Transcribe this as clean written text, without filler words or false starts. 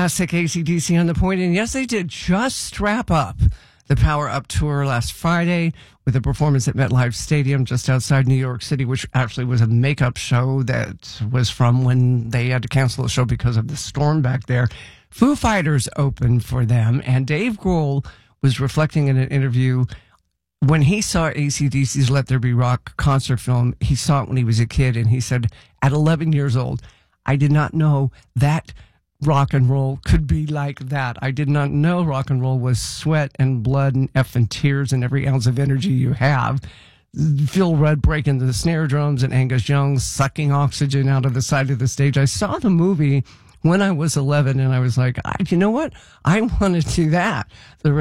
Classic AC/DC on the point. And yes, they did just wrap up the Power Up Tour last Friday with a performance at MetLife Stadium just outside New York City, which actually was a makeup show that was from when they had to cancel the show because of the storm back there. Foo Fighters opened for them, and Dave Grohl was reflecting in an interview when he saw AC/DC's Let There Be Rock concert film. He saw it when he was a kid, and he said, at 11 years old, I did not know that rock and roll could be like that. I did not know rock and roll was sweat and blood and effing tears and every ounce of energy you have. Phil Rudd breaking the snare drums and Angus Young sucking oxygen out of the side of the stage. I saw the movie when I was 11 and I was like, you know what? I want to do that. The